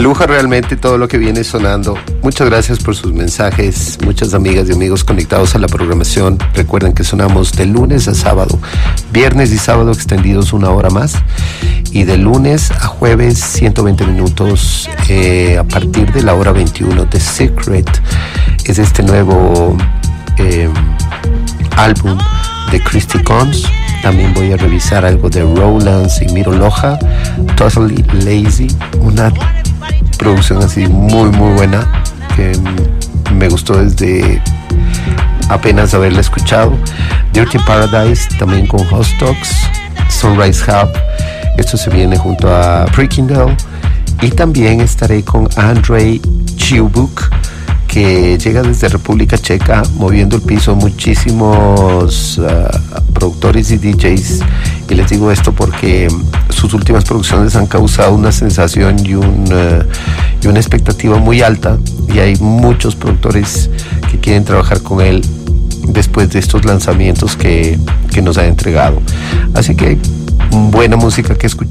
lujo realmente todo lo que viene sonando. Muchas gracias por sus mensajes, muchas amigas y amigos conectados a la programación. Recuerden que sonamos de lunes a sábado, viernes y sábado extendidos 1 hora más, y de lunes a jueves 120 minutos a partir de la hora 21. The Secret es este nuevo álbum de Christy Cons. También voy a revisar algo de Rowlands y Miro Loja, Totally Lazy, una producción así muy buena que me gustó desde apenas haberla escuchado. Dirty Paradise también con Hostox, Sunrise Hub, esto se viene junto a Prickindale, y también estaré con Andrzej Ciubuk, que llega desde República Checa, moviendo el piso muchísimos productores y DJs. Y les digo esto porque sus últimas producciones han causado una sensación y una expectativa muy alta, y hay muchos productores que quieren trabajar con él después de estos lanzamientos que nos ha entregado. Así que buena música que escuchar.